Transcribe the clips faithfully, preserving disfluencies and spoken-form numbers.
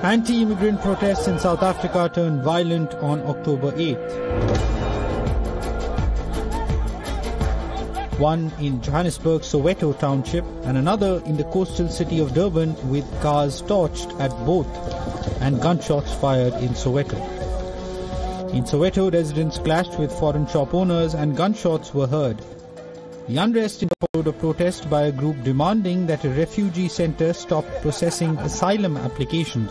Anti-immigrant protests in South Africa turned violent on October eighth. One in Johannesburg, Soweto Township, and another in the coastal city of Durban, with cars torched at both and gunshots fired in Soweto. In Soweto, residents clashed with foreign shop owners and gunshots were heard. The unrest followed a protest by a group demanding that a refugee centre stop processing asylum applications.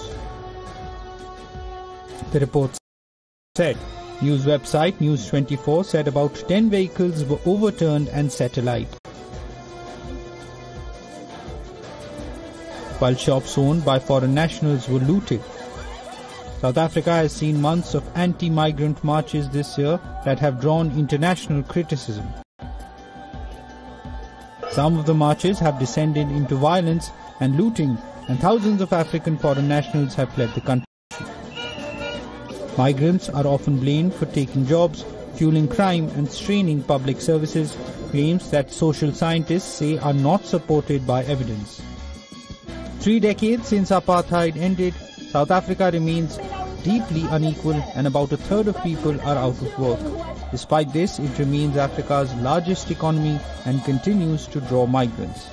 The report said. News website News twenty-four said about ten vehicles were overturned and set alight, while shops owned by foreign nationals were looted. South Africa has seen months of anti-migrant marches this year that have drawn international criticism. Some of the marches have descended into violence and looting, and thousands of African foreign nationals have fled the country. Migrants are often blamed for taking jobs, fueling crime and straining public services, claims that social scientists say are not supported by evidence. Three decades since apartheid ended, South Africa remains deeply unequal and about a third of people are out of work. Despite this, it remains Africa's largest economy and continues to draw migrants.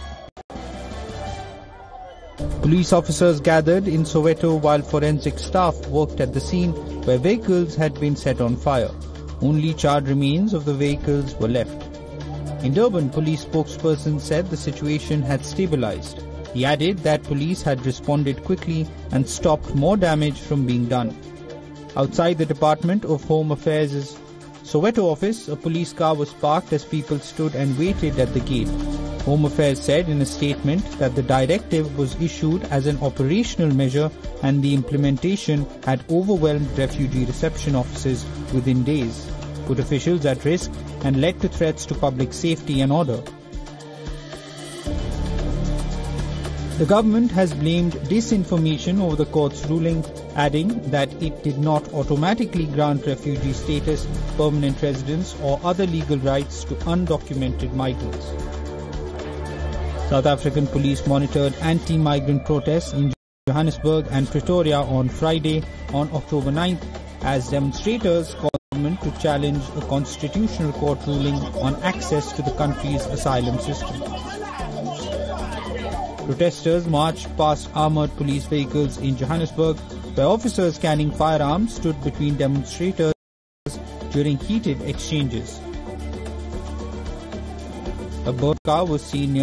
Police officers gathered in Soweto while forensic staff worked at the scene where vehicles had been set on fire. Only charred remains of the vehicles were left. In Durban, police spokesperson said the situation had stabilized. He added that police had responded quickly and stopped more damage from being done. Outside the Department of Home Affairs' Soweto office, a police car was parked as people stood and waited at the gate. Home Affairs said in a statement that the directive was issued as an operational measure and the implementation had overwhelmed refugee reception offices within days, put officials at risk and led to threats to public safety and order. The government has blamed disinformation over the court's ruling, adding that it did not automatically grant refugee status, permanent residence or other legal rights to undocumented migrants. South African police monitored anti-migrant protests in Johannesburg and Pretoria on Friday, on October ninth, as demonstrators called the government to challenge a constitutional court ruling on access to the country's asylum system. Protesters marched past armoured police vehicles in Johannesburg, where officers carrying firearms stood between demonstrators during heated exchanges. A burnt car was seen near